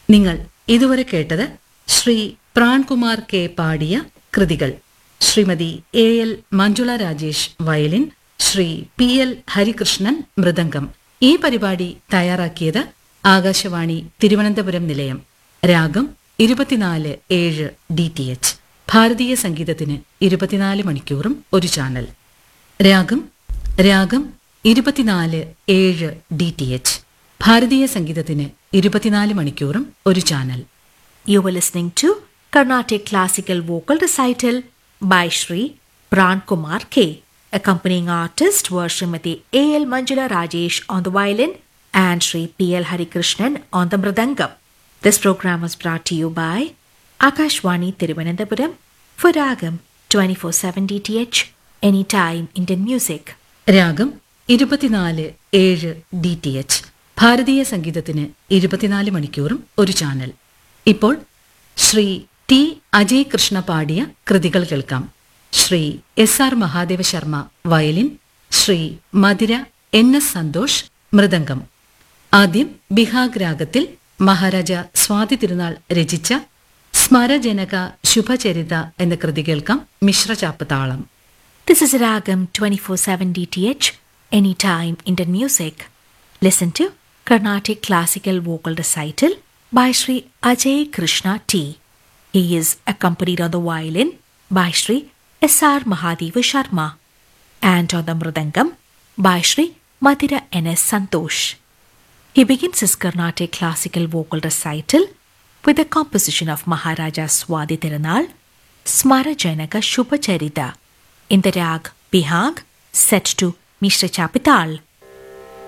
നിങ്ങൾ ഇതുവരെ കേട്ടത് ശ്രീ പ്രാൺകുമാർ കെ പാടിയ കൃതികൾ. ശ്രീമതി എ.എൽ. മഞ്ജുള രാജേഷ് വയലിൻ, ശ്രീ പി.എൽ. ഹരികൃഷ്ണൻ മൃദംഗം. ഈ പരിപാടി തയ്യാറാക്കിയത് ആകാശവാണി തിരുവനന്തപുരം നിലയം. രാഗം 24/7 DTH. ഭാരതീയ സംഗീതത്തിന് 24 മണിക്കൂറും ഒരു ചാനൽ. രാഗം 24/7 DTH. ഭാരതീയ സംഗീതത്തിന് 24 മണിക്കൂറും ഒരു channel. You were listening to Carnatic Classical Vocal Recital by Shri Prankumar K. Accompanying artists were Srimati A.L. Manjula Rajesh on the violin and Shri P.L. Harikrishnan on the mridangam. This program was brought to you by Akashvani Thiruvananthapuram for Ragam 24/7 DTH, anytime Indian music. രാഗം 24/7 DTH. ഭാരതീയ സംഗീതത്തിന് 24 മണിക്കൂറും ഒരു channel. ഇപ്പോൾ Shri T Ajay Krishna പാടിയ കൃതികൾ കേൾക്കാം. Shri SR. Mahadeva Sharma violin, Shri മധുര എൻ.എസ്. സന്തോഷ് മൃദംഗം. ആദ്യം ബിഹാഗ് രാഗത്തിൽ മഹാരാജ സ്വാതി തിരുനാൾ രചിച്ച സ്മരജനക ശുഭചരിത എന്ന കൃതി കേൾക്കാം. മിശ്രചാപ്പ് താളം. This is Ragam 24/7 DTH, anytime Indian music. Listen to Carnatic Classical Vocal Recital by Shri Ajay Krishna T. He is accompanied on the violin by Shri S.R. Mahadeva Sharma and on the mridangam by Shri Madhira N.S. Santosh. He begins his Carnatic Classical Vocal Recital with a composition of Maharaja Swati Tirunal, Smarajanaka Shubhacharita, in the rag Bihag, set to Mishra Chapital.